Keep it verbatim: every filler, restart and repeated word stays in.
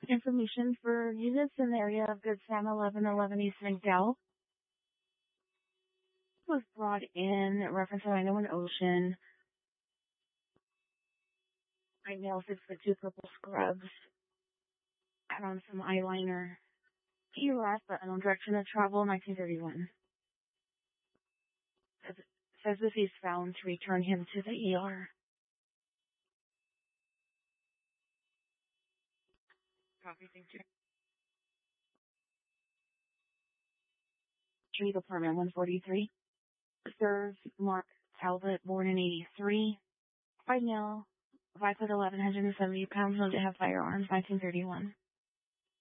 Information for units in the area of Good Sam eleven eleven East McDowell was brought in reference to nine oh one Ocean. White male, six foot two, purple scrubs. Had on some eyeliner. He left the unknown direction of travel, nineteen thirty-one. Says, says if he's found, to return him to the E R. Copy, thank you. Street Apartment one forty-three. Serves Mark Talbot, born in eighty-three. White male, five foot eleven, one hundred seventy pounds, known to have firearms, nineteen thirty-one.